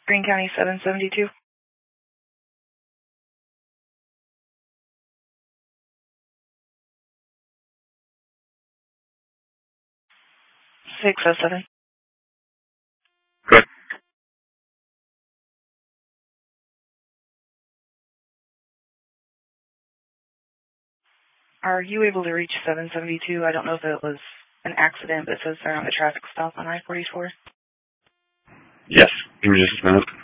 Greene County 772. 607. Good. Are you able to reach 772? I don't know if it was an accident, but it says they're on a traffic stop on I-44. Yes. Give me just a minute.